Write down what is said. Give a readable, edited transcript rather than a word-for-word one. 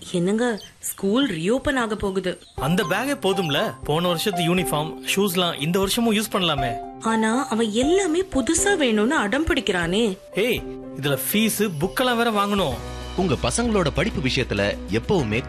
என்னங்க, school reopen ஆக போகுது. அந்த பேக்கே போதும்ல, போன வருஷத்து யூனிஃபார்ம் ஷூஸ்லாம் இந்த வருஷமும் யூஸ் பண்ணலாமே. ஆனா அவன் எல்லாமே புதுசா வேணும்னு அடம் பிடிக்கிறானே. ஏய், இதுல ஃபீஸ் புக்கெல்லாம் வேற வாங்கணும். உங்க பசங்களோட படிப்பு விஷயத்துல எப்பவுமே